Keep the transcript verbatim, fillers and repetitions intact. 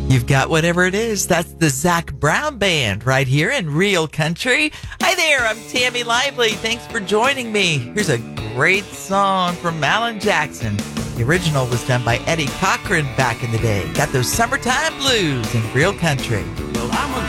You've got whatever it is. That's the Zac Brown Band right here in Real Country. Hi there, I'm Tammy Lively. Thanks for joining me. Here's a great song from Alan Jackson. The original was done by Eddie Cochran back in the day. Got those summertime blues in Real Country. Well, I'm a